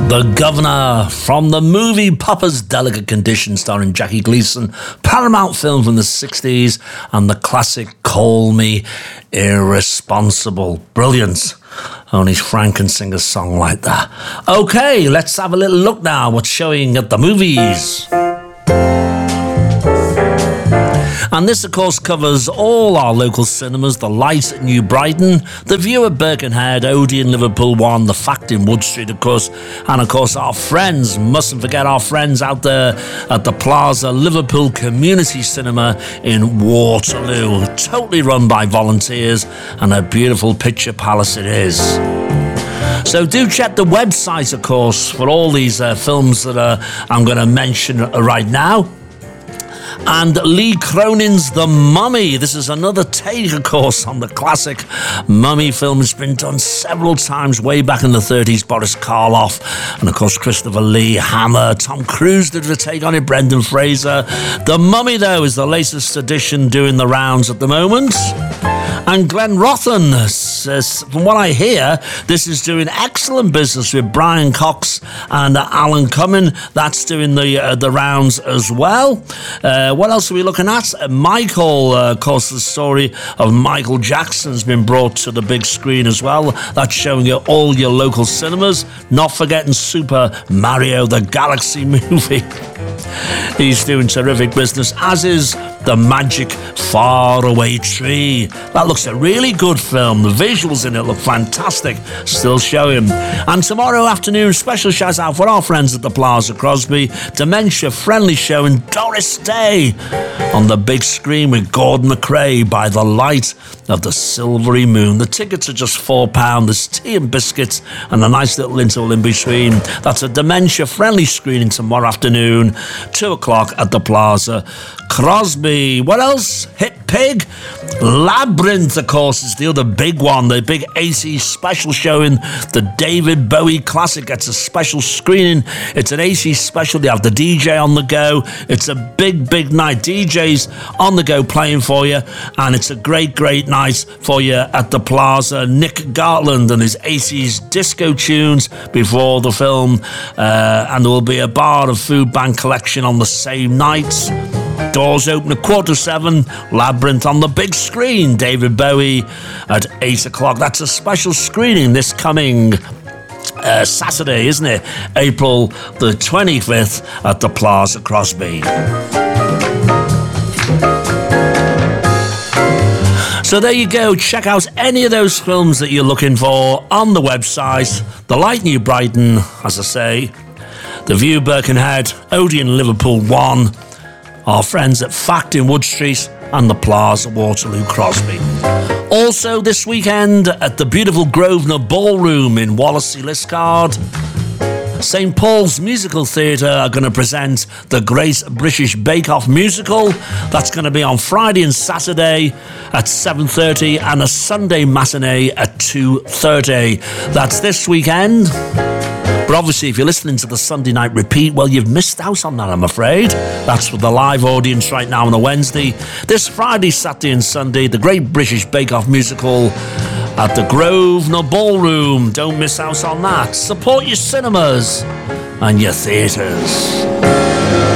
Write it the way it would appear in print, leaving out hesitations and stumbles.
The Governor from the movie Papa's Delicate Condition, starring Jackie Gleason, Paramount film from the 60s, and the classic Call Me Irresponsible. Brilliant. Only Frank can sing a song like that. Okay, let's have a little look now what's showing at the movies. And this, of course, covers all our local cinemas: the Light at New Brighton, the View at Birkenhead, Odeon Liverpool 1, the Fact in Wood Street, of course, and, of course, our friends. Mustn't forget our friends out there at the Plaza Liverpool Community Cinema in Waterloo. Totally run by volunteers, and a beautiful picture palace it is. So do check the website, of course, for all these films that I'm going to mention right now. And Lee Cronin's The Mummy. This is another take, of course, on the classic Mummy film. It's been done several times, way back in the 30s. Boris Karloff and, of course, Christopher Lee, Hammer. Tom Cruise did a take on it, Brendan Fraser. The Mummy, though, is the latest edition doing the rounds at the moment. And Glenn Rothan says, from what I hear, this is doing excellent business with Brian Cox and Alan Cumming. That's doing the rounds as well. What else are we looking at? Michael, of course, the story of Michael Jackson's been brought to the big screen as well. That's showing at all your local cinemas. Not forgetting Super Mario the Galaxy movie. He's doing terrific business, as is The Magic Faraway Tree. That looks a really good film. The visuals in it look fantastic. Still showing. And tomorrow afternoon, special shout out for our friends at the Plaza Crosby. Dementia-friendly showing Doris Day on the big screen with Gordon McRae by the light of the silvery moon. The tickets are just £4. There's tea and biscuits and a nice little interval in between. That's a dementia-friendly screening tomorrow afternoon, 2 o'clock at the Plaza Crosby. What else? Hit Pig. Labyrinth, of course, is the other big one. The big AC special showing. The David Bowie classic gets a special screening. It's an AC special. They have the DJ on the go. It's a big, big night. DJs on the go playing for you. And it's a great, great night for you at the Plaza. Nick Gartland and his AC's disco tunes before the film. And there will be a bar of food bank collection on the same night. Doors open at 7:15. Labyrinth on the big screen. David Bowie at 8 o'clock. That's a special screening this coming Saturday, isn't it? April the 25th at the Plaza Crosby. So there you go. Check out any of those films that you're looking for on the website. The Light New Brighton, as I say. The View Birkenhead, Odeon Liverpool 1. Our friends at Fact in Wood Street and the Plaza Waterloo Crosby. Also this weekend at the beautiful Grosvenor Ballroom in Wallasey Liscard, St Paul's Musical Theatre are going to present the Great British Bake Off musical. That's going to be on Friday and Saturday at 7:30 and a Sunday matinee at 2:30. That's this weekend. But obviously, if you're listening to the Sunday night repeat, well, you've missed out on that, I'm afraid. That's for the live audience right now on a Wednesday. This Friday, Saturday and Sunday, the Great British Bake Off musical at the Grosvenor Ballroom. Don't miss out on that. Support your cinemas and your theatres.